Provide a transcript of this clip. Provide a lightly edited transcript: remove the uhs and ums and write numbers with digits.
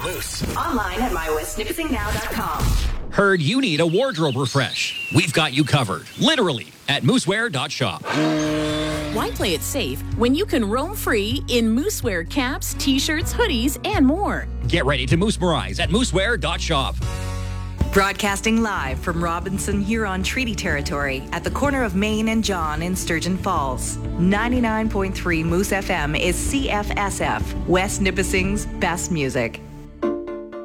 Moose. Online at mywestnipissingnow.com. Heard you need a wardrobe refresh. We've got you covered, literally, at moosewear.shop. Why play it safe when you can roam free in Moosewear caps, t-shirts, hoodies, and more? Get ready to moosmerize at moosewear.shop. Broadcasting live from Robinson Huron Treaty Territory at the corner of Main and John in Sturgeon Falls. 99.3 Moose FM is CFSF, West Nipissing's best music.